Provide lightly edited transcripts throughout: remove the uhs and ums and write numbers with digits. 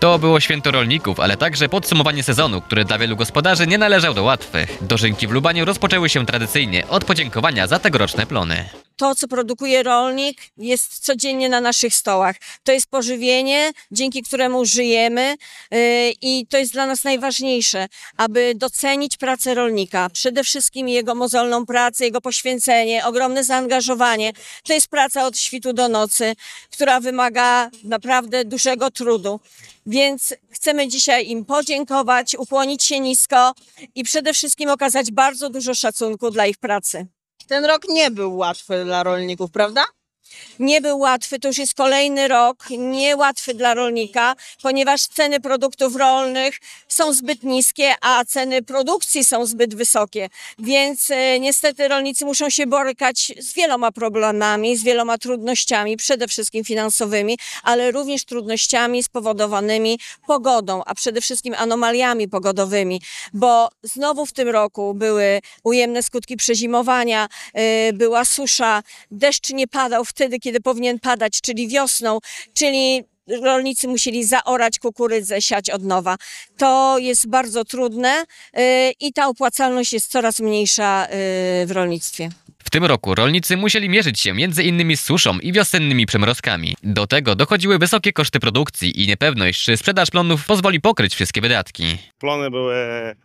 To było święto rolników, ale także podsumowanie sezonu, który dla wielu gospodarzy nie należał do łatwych. Dożynki w Lubaniu rozpoczęły się tradycyjnie od podziękowania za tegoroczne plony. To, co produkuje rolnik, jest codziennie na naszych stołach. To jest pożywienie, dzięki któremu żyjemy i to jest dla nas najważniejsze, aby docenić pracę rolnika. Przede wszystkim jego mozolną pracę, jego poświęcenie, ogromne zaangażowanie. To jest praca od świtu do nocy, która wymaga naprawdę dużego trudu. Więc chcemy dzisiaj im podziękować, ukłonić się nisko i przede wszystkim okazać bardzo dużo szacunku dla ich pracy. Ten rok nie był łatwy dla rolników, prawda? Nie był łatwy, to już jest kolejny rok, niełatwy dla rolnika, ponieważ ceny produktów rolnych są zbyt niskie, a ceny produkcji są zbyt wysokie. Więc niestety rolnicy muszą się borykać z wieloma problemami, z wieloma trudnościami, przede wszystkim finansowymi, ale również trudnościami spowodowanymi pogodą, a przede wszystkim anomaliami pogodowymi, bo znowu w tym roku były ujemne skutki przezimowania, była susza, deszcz nie padał wtedy, kiedy powinien padać, czyli wiosną, czyli rolnicy musieli zaorać kukurydzę, siać od nowa. To jest bardzo trudne i ta opłacalność jest coraz mniejsza w rolnictwie. W tym roku rolnicy musieli mierzyć się m.in. z suszą i wiosennymi przymrozkami. Do tego dochodziły wysokie koszty produkcji i niepewność, czy sprzedaż plonów pozwoli pokryć wszystkie wydatki. Plony były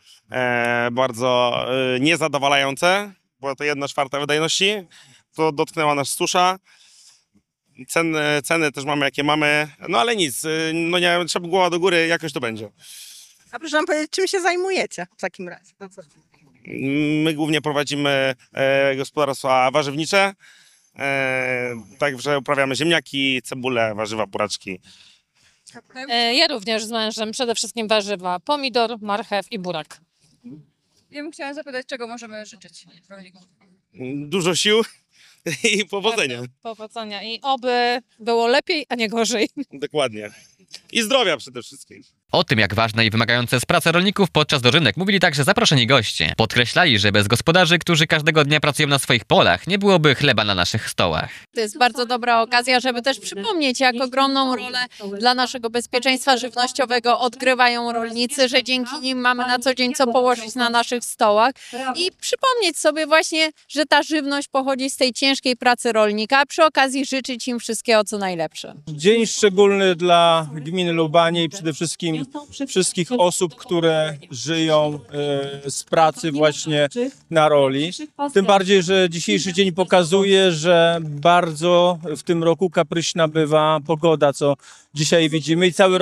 bardzo niezadowalające, była to 1/4 wydajności, to dotknęła nas susza. Ceny też mamy jakie mamy, no ale nic, no nie, trzeba głowa do góry, jakoś to będzie. A proszę nam powiedzieć, czym się zajmujecie w takim razie? My głównie prowadzimy gospodarstwa warzywnicze, także uprawiamy ziemniaki, cebulę, warzywa, buraczki. Ja również z mężem, przede wszystkim warzywa, pomidor, marchew i burak. Ja bym chciała zapytać, czego możemy życzyć rolnikom? Dużo sił i powodzenia. Powodzenia i oby było lepiej, a nie gorzej. Dokładnie. I zdrowia przede wszystkim. O tym, jak ważne i wymagające jest praca rolników podczas dożynek, mówili także zaproszeni goście. Podkreślali, że bez gospodarzy, którzy każdego dnia pracują na swoich polach, nie byłoby chleba na naszych stołach. To jest bardzo dobra okazja, żeby też przypomnieć, jak ogromną rolę dla naszego bezpieczeństwa żywnościowego odgrywają rolnicy, że dzięki nim mamy na co dzień co położyć na naszych stołach i przypomnieć sobie właśnie, że ta żywność pochodzi z tej ciężkiej pracy rolnika, a przy okazji życzyć im wszystkiego co najlepsze. Dzień szczególny dla gminy Lubanie i przede wszystkim wszystkich osób, które żyją z pracy właśnie na roli. Tym bardziej, że dzisiejszy dzień pokazuje, że bardzo w tym roku kapryśna bywa pogoda, co dzisiaj widzimy i cały